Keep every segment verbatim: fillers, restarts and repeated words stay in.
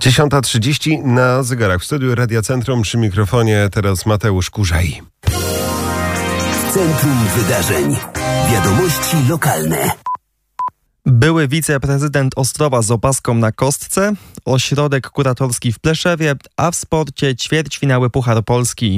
dziesiąta trzydzieści na zegarach. W studiu Radia Centrum przy mikrofonie teraz Mateusz Kurzaj. Centrum Wydarzeń. Wiadomości lokalne. Były wiceprezydent Ostrowa z opaską na kostce, ośrodek kuratorski w Pleszewie, a w sporcie ćwierćfinały Puchar Polski.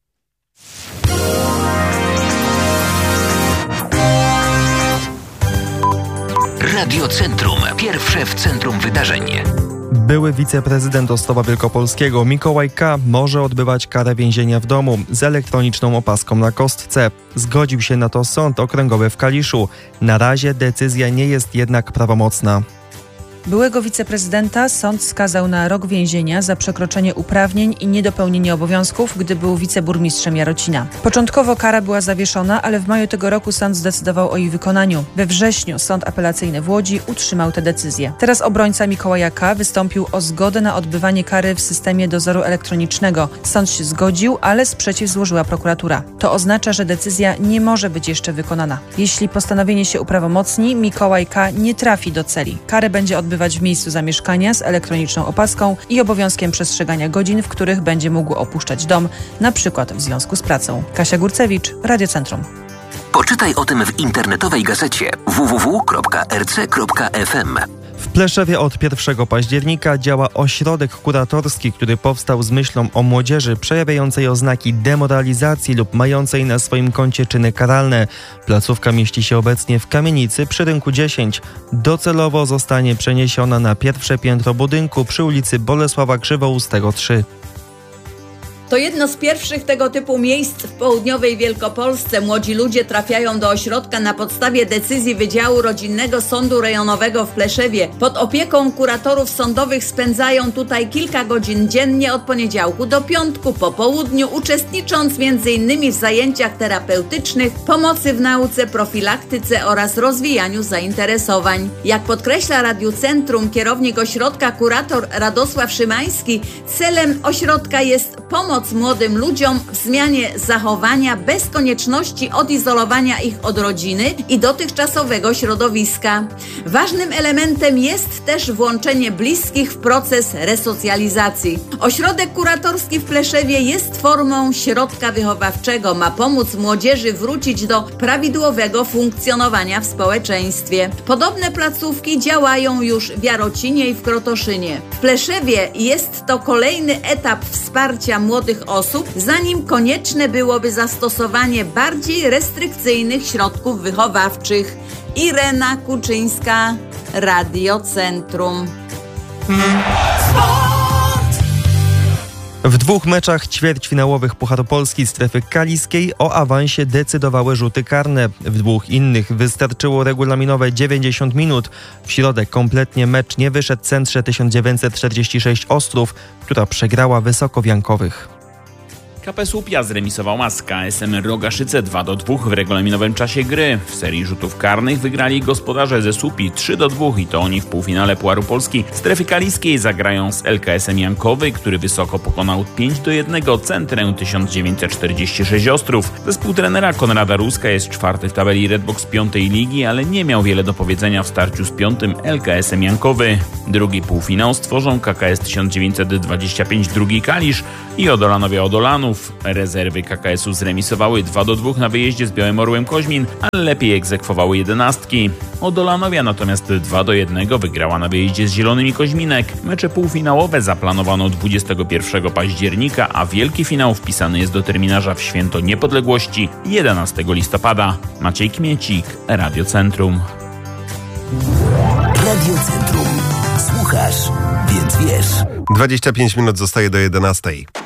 Radio Centrum. Pierwsze w centrum wydarzeń. Były wiceprezydent Ostrowa Wielkopolskiego Mikołaj K. może odbywać karę więzienia w domu z elektroniczną opaską na kostce. Zgodził się na to Sąd Okręgowy w Kaliszu. Na razie decyzja nie jest jednak prawomocna. Byłego wiceprezydenta sąd skazał na rok więzienia za przekroczenie uprawnień i niedopełnienie obowiązków, gdy był wiceburmistrzem Jarocina. Początkowo kara była zawieszona, ale w maju tego roku sąd zdecydował o jej wykonaniu. We wrześniu Sąd Apelacyjny w Łodzi utrzymał tę decyzję. Teraz obrońca Mikołaja K. wystąpił o zgodę na odbywanie kary w systemie dozoru elektronicznego. Sąd się zgodził, ale sprzeciw złożyła prokuratura. To oznacza, że decyzja nie może być jeszcze wykonana. Jeśli postanowienie się uprawomocni, Mikołaj K. nie trafi do celi. Karę będzie odbywać w miejscu zamieszkania z elektroniczną opaską i obowiązkiem przestrzegania godzin, w których będzie mógł opuszczać dom, na przykład w związku z pracą. Kasia Górcewicz, Radio Centrum. Poczytaj o tym w internetowej gazecie w w w kropka r c kropka f m. W Pleszewie od pierwszego października działa ośrodek kuratorski, który powstał z myślą o młodzieży przejawiającej oznaki demoralizacji lub mającej na swoim koncie czyny karalne. Placówka mieści się obecnie w kamienicy przy Rynku dziesięć. Docelowo zostanie przeniesiona na pierwsze piętro budynku przy ulicy Bolesława Krzywoustego trzy. To jedno z pierwszych tego typu miejsc w południowej Wielkopolsce. Młodzi ludzie trafiają do ośrodka na podstawie decyzji Wydziału Rodzinnego Sądu Rejonowego w Pleszewie. Pod opieką kuratorów sądowych spędzają tutaj kilka godzin dziennie od poniedziałku do piątku po południu, uczestnicząc między innymi w zajęciach terapeutycznych, pomocy w nauce, profilaktyce oraz rozwijaniu zainteresowań. Jak podkreśla Radiu Centrum kierownik ośrodka kurator Radosław Szymański, celem ośrodka jest pomoc młodym ludziom w zmianie zachowania bez konieczności odizolowania ich od rodziny i dotychczasowego środowiska. Ważnym elementem jest też włączenie bliskich w proces resocjalizacji. Ośrodek kuratorski w Pleszewie jest formą środka wychowawczego. Ma pomóc młodzieży wrócić do prawidłowego funkcjonowania w społeczeństwie. Podobne placówki działają już w Jarocinie i w Krotoszynie. W Pleszewie jest to kolejny etap wsparcia młodych osób, zanim konieczne byłoby zastosowanie bardziej restrykcyjnych środków wychowawczych. Irena Kuczyńska, Radio Centrum. W dwóch meczach ćwierćfinałowych Pucharu Polski strefy kaliskiej o awansie decydowały rzuty karne. W dwóch innych wystarczyło regulaminowe dziewięćdziesiąt minut. W środę kompletnie mecz nie wyszedł Centrze tysiąc dziewięćset czterdzieści sześć Ostrów, która przegrała Wysokowiankowych. K P Słupia zremisował z K S M Rogaszyce dwa do dwóch w regulaminowym czasie gry. W serii rzutów karnych wygrali gospodarze ze Słupi trzy do dwóch i to oni w półfinale Pucharu Polski strefy kaliskiej zagrają z L K S M Jankowy, który wysoko pokonał pięć do jednego Centrę tysiąc dziewięćset czterdzieści sześć Ostrów. Zespół trenera Konrada Ruska jest czwarty w tabeli Redbox piątej ligi, ale nie miał wiele do powiedzenia w starciu z piątym L K S M Jankowy. Drugi półfinał stworzą K K S tysiąc dziewięćset dwadzieścia pięć drugi Kalisz i Odolanowie Odolanów. Rezerwy K K S u zremisowały dwa do dwóch na wyjeździe z Białym Orłem Koźmin, ale lepiej egzekwowały jedenastki. Odolanowia natomiast dwa do jednego wygrała na wyjeździe z Zielonymi Koźminek. Mecze półfinałowe zaplanowano dwudziestego pierwszego października, a wielki finał wpisany jest do terminarza w święto niepodległości jedenastego listopada. Maciej Kmiecik, Radio Centrum. Radio Centrum. Słuchasz, więc wiesz. dwadzieścia pięć minut zostaje do jedenastej.